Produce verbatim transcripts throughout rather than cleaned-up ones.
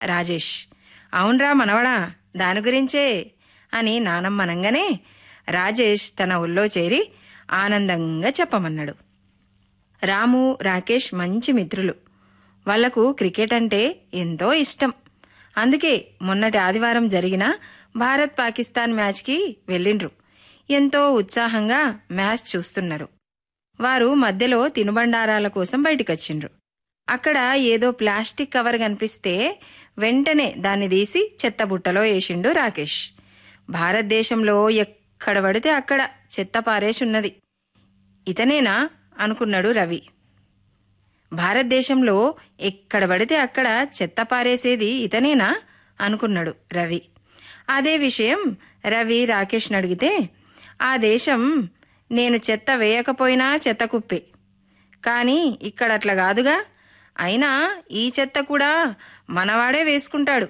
రాజేష్. అవునరా మనవడా, దాని గురించే అని నానమ్మ అనగానే రాజేష్ తన ఒళ్ళో చేరి ఆనందంగా చెప్పమన్నాడు. రాము, రాకేష్ మంచి మిత్రులు. వాళ్లకు క్రికెట్ అంటే ఎంతో ఇష్టం. అందుకే మొన్నటి ఆదివారం జరిగిన భారత్ పాకిస్తాన్ మ్యాచ్కి వెళ్ళిండ్రు. ఎంతో ఉత్సాహంగా మ్యాచ్ చూస్తున్నారు. వారు మధ్యలో తినుబండారాల కోసం బయటికొచ్చిండ్రు. అక్కడ ఏదో ప్లాస్టిక్ కవర్ కనిపిస్తే వెంటనే దాన్ని తీసి చెత్తబుట్టలో వేసిండు రాకేష్. భారతదేశంలో ఎక్కడ పడితే అక్కడ చెత్త పారేసున్నది, ఇతనేనా అనుకున్నాడు రవి. భారతదేశంలో ఎక్కడ పడితే అక్కడ చెత్త పారేసేది ఇతనేనా అనుకున్నాడు రవి. అదే విషయం రవి రాకేష్ని అడిగితే, ఆ దేశం నేను చెత్త వేయకపోయినా చెత్త కుప్పే, కానీ ఇక్కడ అట్లా కాదుగా, అయినా ఈ చెత్త కూడా మనవాడే వేసుకుంటాడు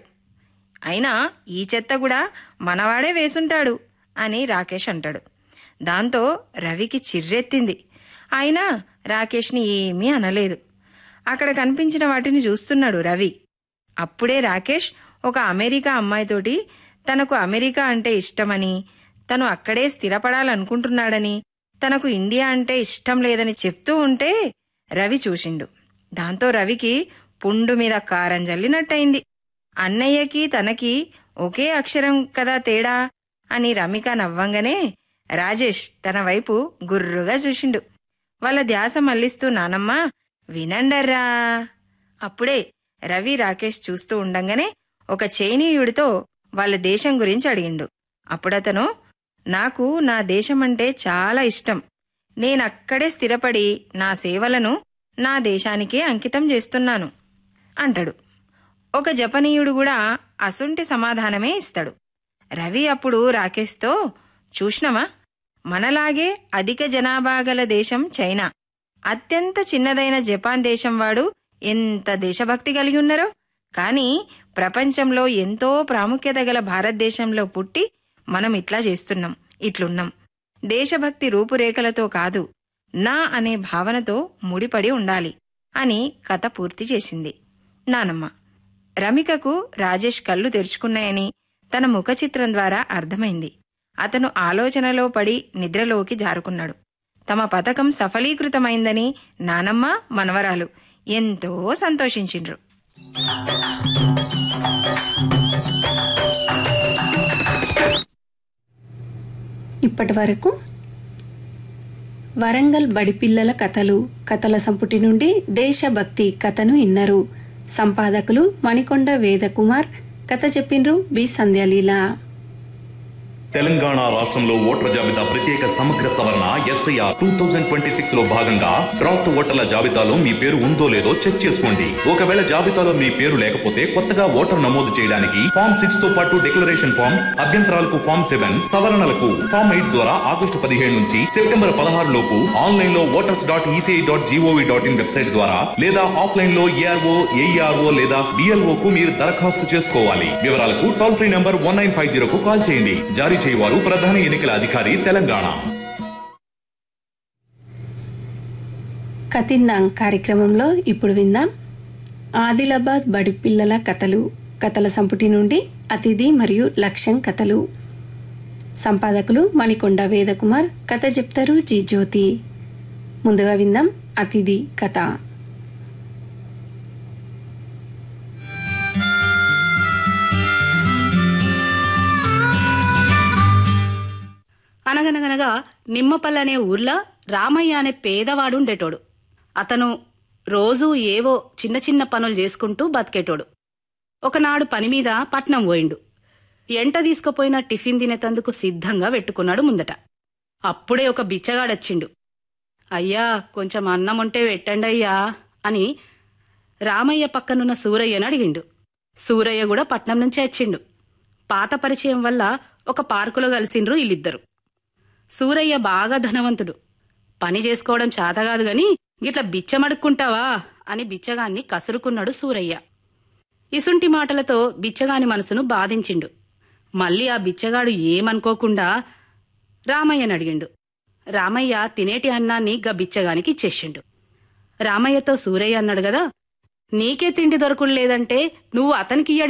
అయినా ఈ చెత్త కూడా మనవాడే వేసుంటాడు అని రాకేష్ అంటాడు. దాంతో రవికి చిర్రెత్తింది. అయినా రాకేష్ని ఏమీ అనలేదు. అక్కడ కనిపించిన వాటిని చూస్తున్నాడు రవి. అప్పుడే రాకేష్ ఒక అమెరికా అమ్మాయితోటి తనకు అమెరికా అంటే ఇష్టమని, తను అక్కడే స్థిరపడాలనుకుంటున్నాడని, తనకు ఇండియా అంటే ఇష్టం లేదని చెప్తూ ఉంటే రవి చూసిండు. దాంతో రవికి పుండు మీద కారం జల్లినట్టయింది. అన్నయ్యకి తనకి ఒకే అక్షరం కదా తేడా అని రమిక నవ్వంగానే రాజేష్ తన వైపు గుర్రుగా చూసిండు. వాళ్ళ ధ్యాస మళ్లిస్తూ, నానమ్మ వినండర్రా. అప్పుడే రవి రాకేష్ చూస్తూ ఉండంగానే ఒక చైనీయుడితో వాళ్ళ దేశం గురించి అడిగిండు. అప్పుడతను, నాకు నా దేశమంటే చాలా ఇష్టం, నేనక్కడే స్థిరపడి నా సేవలను నా దేశానికే అంకితం చేస్తున్నాను అంటాడు. ఒక జపనీయుడు కూడా అసుంటి సమాధానమే ఇస్తాడు. రవి అప్పుడు రాకేష్తో, చూష్ణవా, మనలాగే అధిక జనాభా గల దేశం చైనా, అత్యంత చిన్నదైన జపాన్ దేశం వాడు ఎంత దేశభక్తి కలిగి ఉన్నారో, కానీ ప్రపంచంలో ఎంతో ప్రాముఖ్యత గల భారతదేశంలో పుట్టి మనం ఇట్లా చేస్తున్నాం, ఇట్లున్నాం. దేశభక్తి రూపురేఖలతో కాదు, నా అనే భావనతో ముడిపడి ఉండాలి అని కథ పూర్తి చేసింది నానమ్మ. రమికకు రాజేష్ కళ్ళు తెరుచుకున్నాయని తన ముఖచిత్రం ద్వారా అర్థమైంది. అతను ఆలోచనలో పడి నిద్రలోకి జారుకున్నాడు. తమ పథకం సఫలీకృతమైందని నానమ్మ, మనవరాలు ఎంతో సంతోషించిండ్రు. ఇప్పటి వరకు వరంగల్ బడిపిల్లల కథలు కథల సంపుటి నుండి దేశభక్తి కథను విన్నారు. సంపాదకులు మణికొండ వేదకుమార్, కథ చెప్పిండ్రు బి సంధ్యాలీల. తెలంగాణ రాష్ట్రంలో ఓటర్ల జాబితా ప్రత్యేక సమగ్ర సవరణ SIR two thousand twenty six లో భాగంగా డ్రాఫ్ట్ ఓటర్ల జాబితాలో మీ పేరు ఉందో లేదో చెక్ చేసుకోండి. ఒకవేళ జాబితాలో మీ పేరు లేకపోతే కొత్తగా ఓటర్ నమోదు చేయడానికి ఫామ్ సిక్స్ తో పాటు డిక్లరేషన్ ఫామ్, అభ్యంతరాలకు ఫామ్ సెవెన్, సవరణలకు ఫామ్ ఎయిట్ ద్వారా ఆగస్టు పదిహేడు నుంచి సెప్టెంబర్ పదహారు లోపు ఆన్లైన్ లో voters dot ECI dot GOV dot in website ద్వారా లేదా ఆఫ్లైన్ లో ఏఆర్ఓ, ఏఈఆర్ఓ లేదా బిఎల్ఓ కు మీరు దరఖాస్తు చేసుకోవాలి. వివరాలకు toll free number one nine five zero కు కాల్ చేయండి. జారీ చేయవారు ప్రధాన ఎన్నికల అధికారి, తెలంగాణ. కతిందాం కార్యక్రమంలో ఇప్పుడు విందాం ఆదిలాబాద్ బడి పిల్లల కథలు కథల సంపుటి నుండి అతిథి మరియు లక్ష్యం కథలు. సంపాదకులు మణికొండ వేదకుమార్, కథ చెప్తారు జి జ్యోతి. ముందుగా విందాం అతిథి కథ. అనగనగనగా నిమ్మపల్లి అనే ఊర్లో రామయ్య అనే పేదవాడు ఉండేటోడు. అతను రోజూ ఏవో చిన్న చిన్న పనులు చేసుకుంటూ బతికేటోడు. ఒకనాడు పనిమీద పట్నం పోయిండు. ఎంట తీసుకుపోయిన టిఫిన్ తినేతందుకు సిద్ధంగా పెట్టుకున్నాడు ముందట. అప్పుడే ఒక బిచ్చగాడొచ్చిండు. అయ్యా, కొంచెం అన్నం ఉంటే పెట్టండయ్యా అని రామయ్య పక్కనున్న సూరయ్యను అడిగిండు. సూరయ్య కూడా పట్నం నుంచే వచ్చిండు. పాత పరిచయం వల్ల ఒక పార్కులో కలిసిండ్రు వీళ్ళిద్దరు. సూరయ్య బాగా ధనవంతుడు. పని చేసుకోవడం చాతగాదు గాని గిట్ల బిచ్చమడుక్కుంటావా అని బిచ్చగాన్ని కసురుకున్నాడు సూరయ్య. ఇసుంటి మాటలతో బిచ్చగాని మనసును బాధించిండు. మళ్ళీ ఆ బిచ్చగాడు ఏమనుకోకుండా రామయ్యని అడిగిండు. రామయ్య తినేటి అన్నాన్ని గా బిచ్చగానికి ఇచ్చేసిండు. రామయ్యతో సూరయ్య అన్నాడు గదా, నీకే తిండి దొరకుడు లేదంటే నువ్వు అతనికి